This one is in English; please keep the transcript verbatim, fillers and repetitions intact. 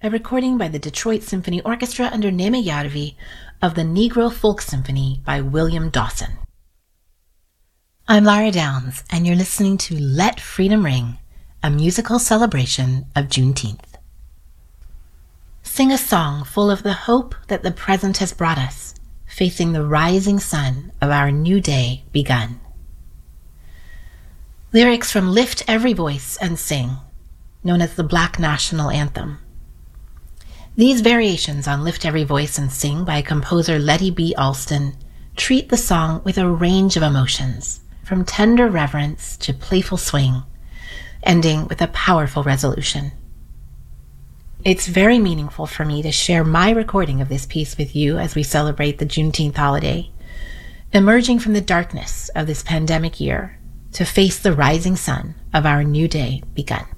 a recording by the Detroit Symphony Orchestra under Neeme Järvi of the Negro Folk Symphony by William Dawson. I'm Lara Downs, and you're listening to Let Freedom Ring, a musical celebration of Juneteenth. Sing a song full of the hope that the present has brought us, facing the rising sun of our new day begun. Lyrics from Lift Every Voice and Sing, known as the Black National Anthem. These variations on Lift Every Voice and Sing by composer Letty B. Alston treat the song with a range of emotions, from tender reverence to playful swing, ending with a powerful resolution. It's very meaningful for me to share my recording of this piece with you as we celebrate the Juneteenth holiday, emerging from the darkness of this pandemic year to face the rising sun of our new day begun.